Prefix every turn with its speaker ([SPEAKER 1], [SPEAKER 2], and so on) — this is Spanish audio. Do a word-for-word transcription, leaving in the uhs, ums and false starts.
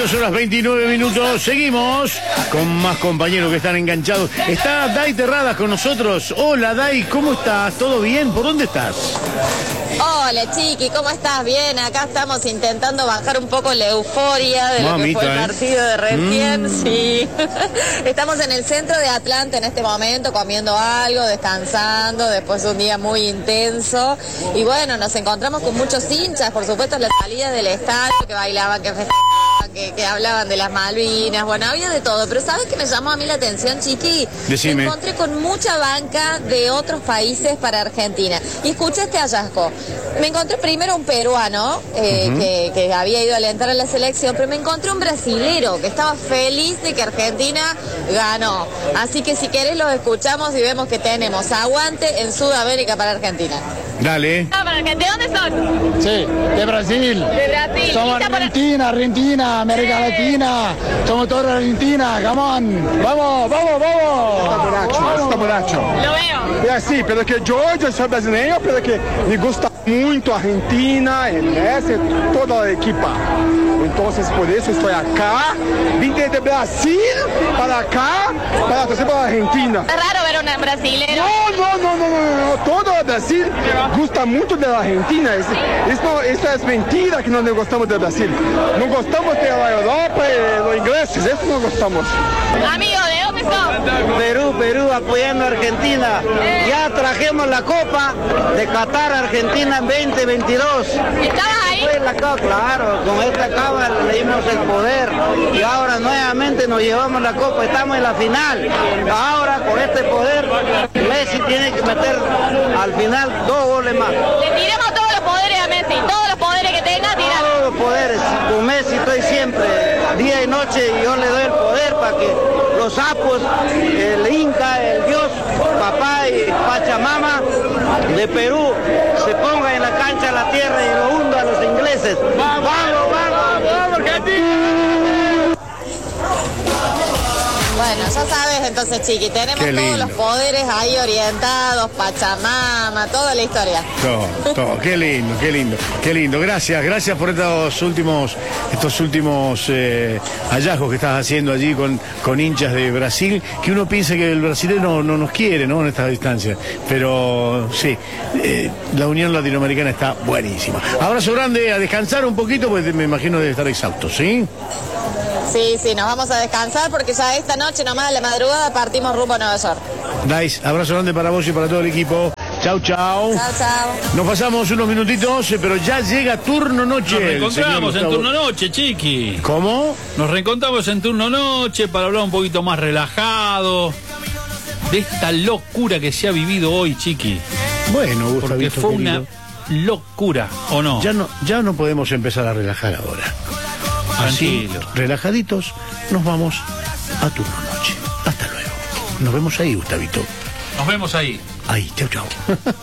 [SPEAKER 1] veintidós horas veintinueve minutos. Seguimos con más compañeros que están enganchados. Está Dai Terradas con nosotros. Hola Dai, ¿cómo estás? ¿Todo bien? ¿Por dónde estás?
[SPEAKER 2] Hola Chiqui, ¿cómo estás? Bien, acá estamos intentando bajar un poco la euforia de
[SPEAKER 1] Mamita,
[SPEAKER 2] lo que fue el
[SPEAKER 1] ¿eh?
[SPEAKER 2] partido de recién,
[SPEAKER 1] Mm.
[SPEAKER 2] sí. Estamos en el centro de Atlanta en este momento comiendo algo, descansando, después de un día muy intenso. Y bueno, nos encontramos con muchos hinchas, por supuesto, en la salida del estadio, que bailaban, que festejaban, que, que hablaban de las Malvinas, bueno, había de todo. Pero ¿sabes qué me llamó a mí la atención, Chiqui?
[SPEAKER 1] Decime.
[SPEAKER 2] Me encontré con mucha banca de otros países para Argentina. Y escuché este hallazgo. Me encontré primero un peruano eh, uh-huh. que, que había ido a alentar a la selección, pero me encontré un brasilero que estaba feliz de que Argentina ganó. Así que si querés los escuchamos y vemos que tenemos aguante en Sudamérica para Argentina.
[SPEAKER 1] Dale.
[SPEAKER 2] Ah, para Argentina, ¿de dónde son?
[SPEAKER 3] Sí, de Brasil.
[SPEAKER 2] De Brasil.
[SPEAKER 3] Somos Argentina, Argentina, América Latina. Somos todos Argentina, come on. Vamos, vamos, vamos.
[SPEAKER 4] Está borracho, está borracho.
[SPEAKER 2] Lo veo.
[SPEAKER 4] É assim, pelo que eu, eu sou brasileiro, pelo que me gusta muito a Argentina, el Messi, toda a equipa. Então, por isso estou acá, vim desde Brasil para acá, para torcer para a Argentina.
[SPEAKER 2] Es raro ver un brasilero.
[SPEAKER 4] No, no, no, no, no, no, todo o Brasil gosta muito da Argentina. Isso, isso, isso é mentira que nós não gostamos do Brasil. Não gostamos da Europa e dos ingleses, isso não gostamos.
[SPEAKER 2] Amigo, ¿de dónde son?
[SPEAKER 5] Perú, Perú apoyando a Argentina. Ya trajimos la Copa de Qatar Argentina en veinte veintidós.
[SPEAKER 2] ¿Estabas ahí?
[SPEAKER 5] Fue la Copa, claro, con esta Copa le dimos el poder y ahora nuevamente nos llevamos la Copa, estamos en la final. Ahora con este poder Messi tiene que meter al final dos goles más.
[SPEAKER 2] Le tiramos todos los poderes a Messi, todos los poderes que tenga, tiramos.
[SPEAKER 5] Todos los poderes, con Messi estoy siempre, día y noche, y yo le doy el poder para que los sapos, el Inca, el Dios, papá y Pachamama de Perú se pongan en la cancha de la tierra y lo hunda a los ingleses. ¡Vamos, vamos, vamos, vamos, Argentina!
[SPEAKER 2] Bueno, ya sabes entonces, Chiqui, tenemos
[SPEAKER 1] Qué
[SPEAKER 2] todos
[SPEAKER 1] lindo.
[SPEAKER 2] los poderes ahí orientados, Pachamama, toda la historia.
[SPEAKER 1] Todo, todo, qué lindo, qué lindo, qué lindo. Gracias, gracias por estos últimos, estos últimos eh, hallazgos que estás haciendo allí con, con hinchas de Brasil, que uno piensa que el brasileño no, no nos quiere, ¿no? En esta distancia. Pero sí, eh, la Unión Latinoamericana está buenísima. Abrazo grande, a descansar un poquito, porque me imagino debe estar exhausto, ¿sí?
[SPEAKER 2] Sí, sí, nos vamos a descansar porque ya esta noche nomás a la madrugada partimos rumbo a Nueva York.
[SPEAKER 1] Dais, abrazo grande para vos y para todo el equipo. Chau, chau.
[SPEAKER 2] Chao, chao.
[SPEAKER 1] Nos pasamos unos minutitos, eh, pero ya llega turno noche.
[SPEAKER 6] Nos
[SPEAKER 1] el
[SPEAKER 6] reencontramos
[SPEAKER 1] señor
[SPEAKER 6] en
[SPEAKER 1] Gustavo.
[SPEAKER 6] turno noche, Chiqui.
[SPEAKER 1] ¿Cómo?
[SPEAKER 6] Nos reencontramos en turno noche para hablar un poquito más relajado de esta locura que se ha vivido hoy, Chiqui.
[SPEAKER 1] Bueno, Gustavito,
[SPEAKER 6] Porque fue
[SPEAKER 1] querido.
[SPEAKER 6] una locura, ¿o no?
[SPEAKER 1] Ya no, ya no podemos empezar a relajar ahora. Así,
[SPEAKER 6] Tranquilo.
[SPEAKER 1] relajaditos, nos vamos a turno noche. Hasta luego. Nos vemos ahí, Gustavito.
[SPEAKER 6] Nos vemos ahí.
[SPEAKER 1] Ahí, chau, chau.